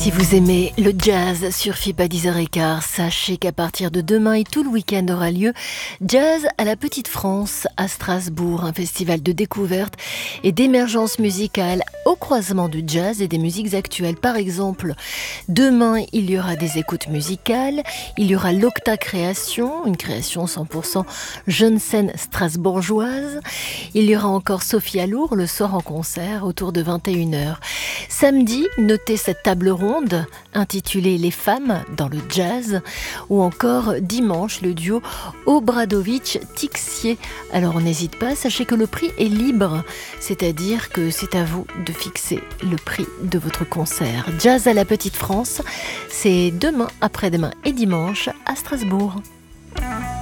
Si vous aimez le jazz sur FIP à 10h15, sachez qu'à partir de demain et tout le week-end aura lieu Jazz à la Petite France à Strasbourg, un festival de découverte et d'émergence musicale au croisement du jazz et des musiques actuelles. Par exemple, demain, il y aura des écoutes musicales, il y aura l'Octa Création, une création 100% jeune scène strasbourgeoise. Il y aura encore Sophie Alour le soir en concert autour de 21h. Samedi, notez cette table ronde intitulée Les femmes dans le jazz, ou encore dimanche le duo Obradovic-Tixier. Alors n'hésite pas, sachez que le prix est libre, c'est-à-dire que c'est à vous de fixer le prix de votre concert. Jazz à la Petite France, c'est demain, après-demain et dimanche à Strasbourg.